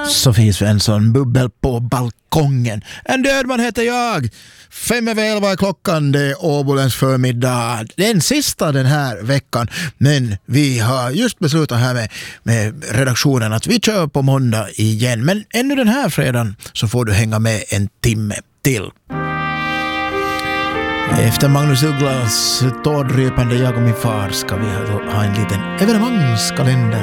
Sofie Svensson, bubbel på balkongen. En död man heter jag. 5:11 är klockan, det är Åbolens förmiddag. Den sista den här veckan. Men vi har just beslutat här med redaktionen att vi kör på måndag igen. Men ännu den här fredagen så får du hänga med en timme till. Efter Magnus Ugglas tårdrypande Jag och min far ska vi ha en liten evenemangskalender